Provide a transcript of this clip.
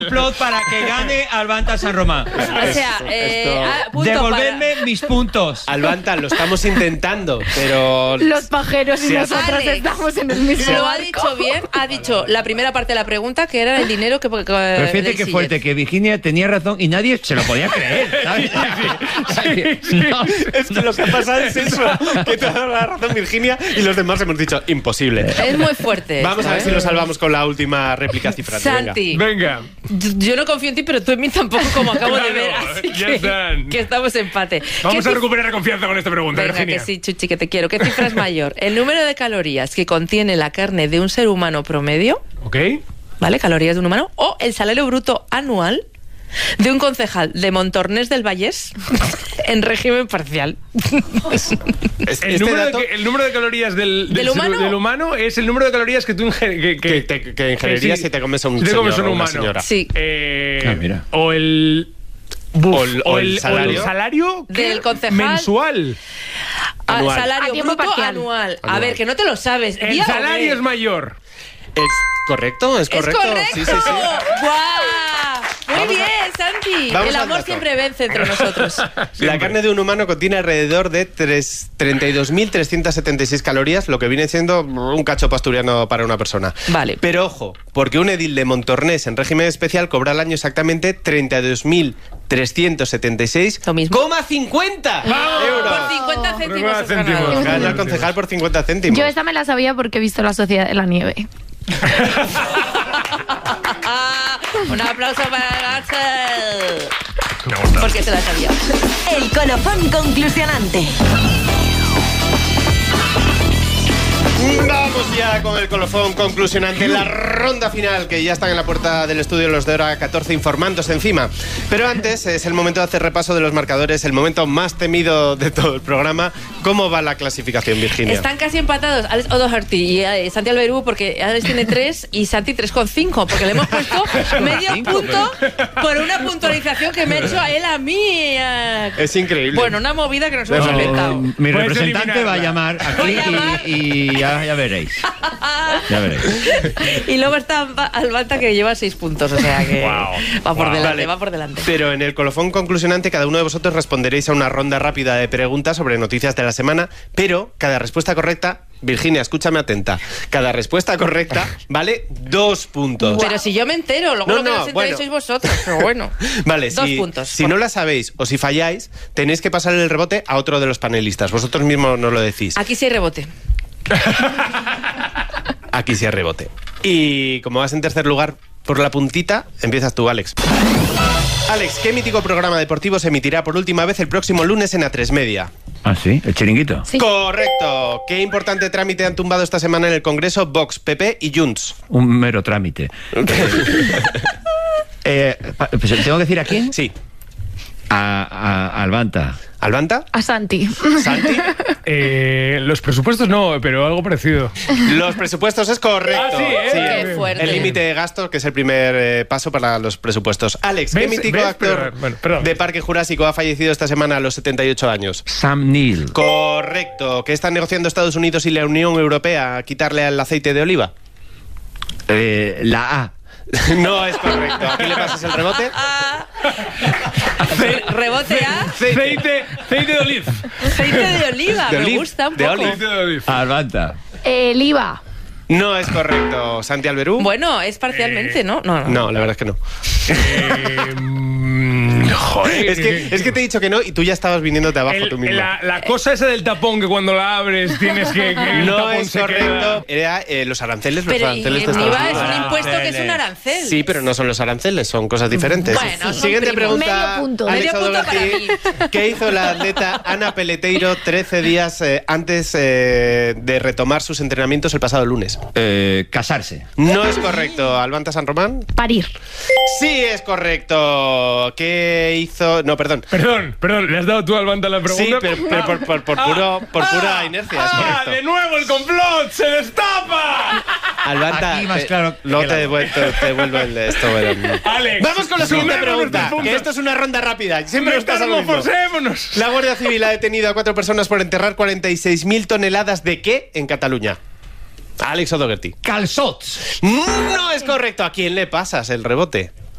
Plot para que gane Albanta San Román. O sea, devolverme mis puntos. Albanta, lo estamos intentando, pero... Los pajeros y nosotros Alex, estamos en el mismo lo ha barco. dicho bien, ha dicho la primera parte de la pregunta, que era el dinero que... Pero fíjate que fuerte, que Virginia tenía razón y nadie se lo podía creer, ¿sabes? No, Es que lo que ha pasado es eso, que te ha dado la razón Virginia y los demás hemos dicho imposible. Es muy fuerte. Vamos a ver si lo salvamos con la última réplica cifrante. Santi, Venga. yo no confío en ti, pero tú en mí tampoco, como acabo de Claro, ver. Así ya están. que estamos en empate. Vamos ¿Qué a recuperar la confianza con esta pregunta, Venga, Virginia. que sí, Chuchi, que te quiero. ¿Qué cifra es mayor? ¿El número de calorías que contiene la carne de un ser humano promedio? ¿Ok? ¿Vale? Calorías de un humano. ¿O el salario bruto anual de un concejal de Montornés del Vallés en régimen parcial? El número de calorías del humano es el número de calorías que tú que ingerirías si te comes a un señor un o una humano. señora. Sí. Mira. O el... O el salario del concejal mensual. Anual. Salario A tiempo bruto parcial. anual. A Anual. ver, que no te lo sabes. El ¿Día o salario qué? es mayor. ¿Es correcto? ¿Es correcto? ¡Es correcto! Sí, sí, sí. ¡Guau! Muy Vamos bien, Santi. vamos El al amor dato. siempre vence entre nosotros. La carne de un humano contiene alrededor de 32.376 calorías, lo que viene siendo un cachopo asturiano para una persona. Vale. Pero ojo, porque un edil de Montornés en régimen especial cobra al año exactamente 32.376,50 Lo mismo. euros. Por 50 céntimos. has céntimos. ganado. Gana el concejal por 50 céntimos. Yo esta me la sabía porque he visto La Sociedad de la Nieve. Un aplauso para Gatsel. Me gusta. Porque se la sabía. El colofón conclusionante. Vamos ya con el colofón conclusionante, la ronda final, que ya están en la puerta del estudio los de hora 14 informándose encima. Pero antes es el momento de hacer repaso de los marcadores, el momento más temido de todo el programa. ¿Cómo va la clasificación, Virginia? Están casi empatados Alex O'Doherty y Santi Alberú, porque Alex tiene 3 y Santi 3,5, porque le hemos puesto medio punto por una puntualización que me ha hecho a él a mí. Es increíble. Bueno, una movida que nos hemos inventado. Mi Puedes representante va a llamar aquí Voy a llamar. y ya veréis. Ya veréis. Y luego está Albanta, que lleva 6 puntos, o sea que Wow. va por delante, Vale. va por delante. Pero en el colofón conclusionante cada uno de vosotros responderéis a una ronda rápida de preguntas sobre noticias de la semana, pero cada respuesta correcta, Virginia, escúchame atenta, cada respuesta correcta vale 2 puntos. Pero si yo me entero, luego No, lo que no, no os enteréis bueno. sois vosotros, pero bueno. Vale, 2 si, puntos. si no la sabéis o si falláis, tenéis que pasar el rebote a otro de los panelistas. Vosotros mismos nos lo decís. Aquí sí hay rebote. Aquí sí hay rebote. Y como vas en tercer lugar por la puntita, empiezas tú, Alex. Alex, ¿qué mítico programa deportivo se emitirá por última vez el próximo lunes en A3 Media? ¿Ah, sí? ¿El chiringuito? Sí. Correcto. ¿Qué importante trámite han tumbado esta semana en el Congreso Vox, PP y Junts? Un mero trámite. Pues, ¿tengo que decir a quién? Sí. A Albanta. ¿Albanta? A Santi. ¿Santi? Los presupuestos no, pero algo parecido. Los presupuestos es correcto. Ah, sí, ¿eh? Qué fuerte. El límite de gasto, que es el primer paso para los presupuestos. Alex, ¿qué ¿Ves? mítico ¿Ves? actor Pero, bueno, perdón. de Parque Jurásico ha fallecido esta semana a los 78 años? Sam Neill. Correcto. ¿Qué están negociando Estados Unidos y la Unión Europea a quitarle al aceite de oliva? La A. No es correcto. Aquí le pasas el rebote. Rebote a Aceite de oliva. aceite de oliva. De Me oliva, gusta un de poco. oliva. Aceite de oliva. Albanta. El IVA. No es correcto. ¿Santi Alberú? Bueno, es parcialmente, ¿no? No. No, la verdad es que no. Joder. Es que te he dicho que no y tú ya estabas viniéndote abajo tú mismo. La cosa esa del tapón que cuando la abres tienes que el No tapón es se correcto. queda. Era los aranceles. Pero los aranceles de el Estados IVA es Unidos. un impuesto que es un arancel. Sí, pero no son los aranceles, son cosas diferentes. Bueno, son Siguiente primos. pregunta. Medio punto. Alex Medio punto para O'Doherty. ¿Qué hizo la atleta Ana Peleteiro 13 días antes de retomar sus entrenamientos el pasado lunes? Casarse. No es correcto. ¿Albanta San Román? Parir. Sí es correcto. ¿Qué hizo? No, perdón. Perdón, ¿le has dado tú al Albanta la pregunta? Sí, pero por pura inercia. Es correcto. ¡De nuevo el complot! ¡Se destapa! Albanta, Aquí más claro no que te la- devuelvo el de esto. Bueno. Alex, Vamos con la siguiente sumemos pregunta, nuestros puntos. que esto es una ronda rápida. Siempre nos pasa lo mismo. Metamorfosémonos. La Guardia Civil ha detenido a 4 personas por enterrar 46.000 toneladas de ¿qué en Cataluña? Alex O'Doherty. Calzots. No es correcto. ¿A quién le pasas el rebote?